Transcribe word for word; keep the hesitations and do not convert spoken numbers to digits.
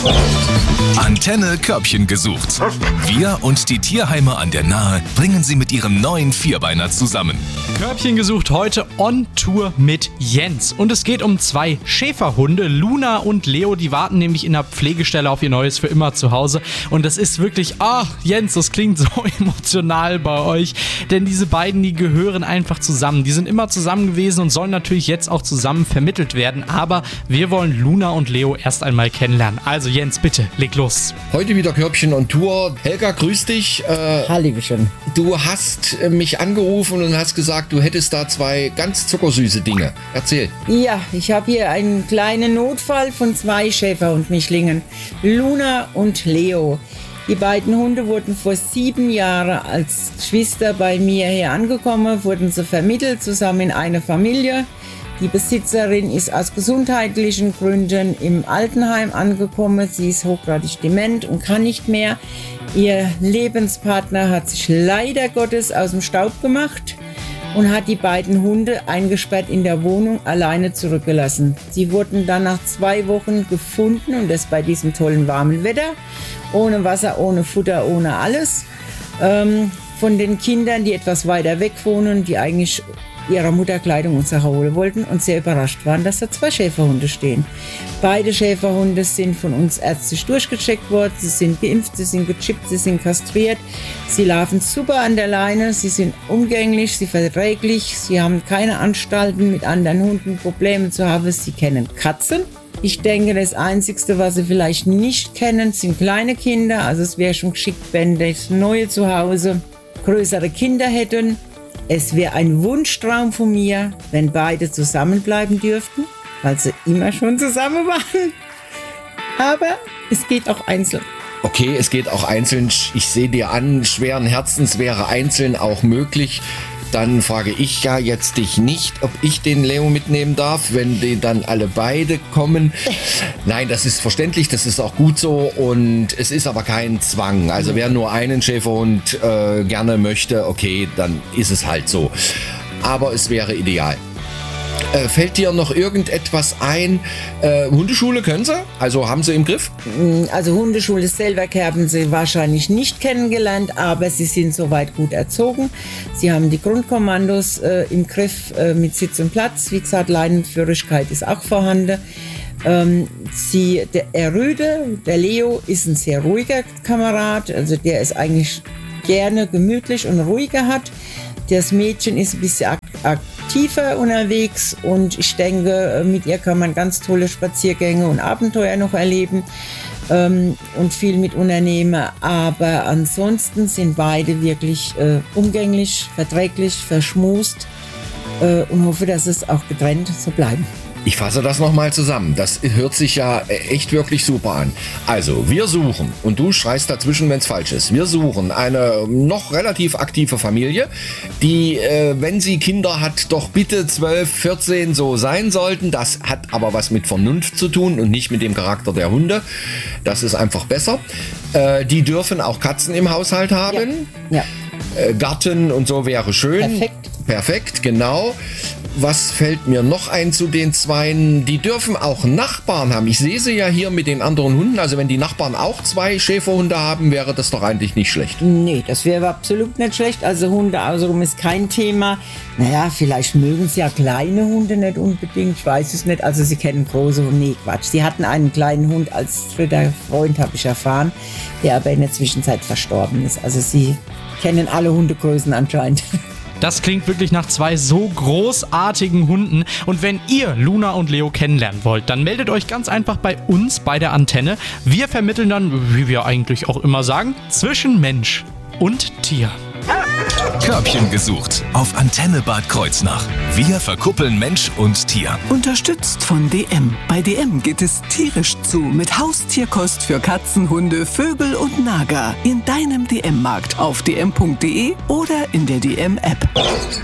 Antenne Körbchen gesucht. Wir und die Tierheime an der Nahe bringen sie mit ihrem neuen Vierbeiner zusammen. Körbchen gesucht heute on Tour mit Jens. Und es geht um zwei Schäferhunde, Luna und Leo. Die warten nämlich in der Pflegestelle auf ihr neues für immer Zuhause. Und das ist wirklich, ach Jens, das klingt so emotional bei euch. Denn diese beiden, die gehören einfach zusammen. Die sind immer zusammen gewesen und sollen natürlich jetzt auch zusammen vermittelt werden. Aber wir wollen Luna und Leo erst einmal kennenlernen. Also Jens, bitte, leg los. Heute wieder Körbchen on Tour. Helga, grüß dich. Äh, Hallöchen. Du hast mich angerufen und hast gesagt, du hättest da zwei ganz zuckersüße Dinge. Erzähl. Ja, ich habe hier einen kleinen Notfall von zwei Schäferhund-Mischlingen, Luna und Leo. Die beiden Hunde wurden vor sieben Jahren als Geschwister bei mir hier angekommen, wurden sie vermittelt zusammen in eine Familie. Die Besitzerin ist aus gesundheitlichen Gründen im Altenheim angekommen. Sie ist hochgradig dement und kann nicht mehr. Ihr Lebenspartner hat sich leider Gottes aus dem Staub gemacht und hat die beiden Hunde eingesperrt in der Wohnung alleine zurückgelassen. Sie wurden dann nach zwei Wochen gefunden und das bei diesem tollen warmen Wetter. Ohne Wasser, ohne Futter, ohne alles. Ähm, von den Kindern, die etwas weiter weg wohnen, die eigentlich ihrer Mutter Kleidung und Sache holen wollten und sehr überrascht waren, dass da zwei Schäferhunde stehen. Beide Schäferhunde sind von uns ärztlich durchgecheckt worden. Sie sind geimpft, sie sind gechippt, sie sind kastriert. Sie laufen super an der Leine, sie sind umgänglich, sie verträglich, sie haben keine Anstalten mit anderen Hunden Probleme zu haben. Sie kennen Katzen. Ich denke, das Einzige, was sie vielleicht nicht kennen, sind kleine Kinder. Also es wäre schon geschickt, wenn das neue Zuhause größere Kinder hätten. Es wäre ein Wunschtraum von mir, wenn beide zusammenbleiben dürften, weil sie immer schon zusammen waren. Aber es geht auch einzeln. Okay, es geht auch einzeln. Ich sehe dir an, schweren Herzens wäre einzeln auch möglich. Dann frage ich ja jetzt dich nicht, ob ich den Leo mitnehmen darf, wenn die dann alle beide kommen. Nein, das ist verständlich, das ist auch gut so und es ist aber kein Zwang. Also wer nur einen Schäferhund äh, gerne möchte, okay, dann ist es halt so. Aber es wäre ideal. Äh, fällt dir noch irgendetwas ein? Äh, Hundeschule können Sie? Also haben Sie im Griff? Also Hundeschule selber haben Sie wahrscheinlich nicht kennengelernt, aber Sie sind soweit gut erzogen. Sie haben die Grundkommandos äh, im Griff äh, mit Sitz und Platz. Wie gesagt, Leinenführigkeit ist auch vorhanden. Ähm, sie, der, der Rüde, der Leo, ist ein sehr ruhiger Kamerad. Also der ist eigentlich gerne gemütlich und ruhiger hat. Das Mädchen ist ein bisschen ak- aktiver unterwegs und ich denke, mit ihr kann man ganz tolle Spaziergänge und Abenteuer noch erleben ähm, und viel mit unternehmen. Aber ansonsten sind beide wirklich äh, umgänglich, verträglich, verschmust äh, und hoffe, dass es auch getrennt so bleiben. Ich fasse das nochmal zusammen. Das hört sich ja echt wirklich super an. Also, wir suchen, und du schreist dazwischen, wenn es falsch ist, wir suchen eine noch relativ aktive Familie, die, äh, wenn sie Kinder hat, doch bitte zwölf, vierzehn so sein sollten. Das hat aber was mit Vernunft zu tun und nicht mit dem Charakter der Hunde. Das ist einfach besser. Äh, die dürfen auch Katzen im Haushalt haben. Ja. Ja. Äh, Garten und so wäre schön. Perfekt. Perfekt, genau. Was fällt mir noch ein zu den Zweien? Die dürfen auch Nachbarn haben. Ich sehe sie ja hier mit den anderen Hunden. Also wenn die Nachbarn auch zwei Schäferhunde haben, wäre das doch eigentlich nicht schlecht. Nee, das wäre absolut nicht schlecht. Also Hunde außenrum ist kein Thema. Naja, vielleicht mögen sie ja kleine Hunde nicht unbedingt. Ich weiß es nicht. Also sie kennen große Hunde. Nee, Quatsch. Sie hatten einen kleinen Hund als dritter Freund, habe ich erfahren, der aber in der Zwischenzeit verstorben ist. Also sie kennen alle Hundegrößen anscheinend. Das klingt wirklich nach zwei so großartigen Hunden. Und wenn ihr Luna und Leo kennenlernen wollt, dann meldet euch ganz einfach bei uns bei der Antenne. Wir vermitteln dann, wie wir eigentlich auch immer sagen, zwischen Mensch und Tier. Körbchen gesucht auf Antenne Bad Kreuznach. Wir verkuppeln Mensch und Tier. Unterstützt von D M. Bei D M geht es tierisch zu mit Haustierkost für Katzen, Hunde, Vögel und Nager. In deinem D M-Markt auf d m punkt d e oder in der D M-App.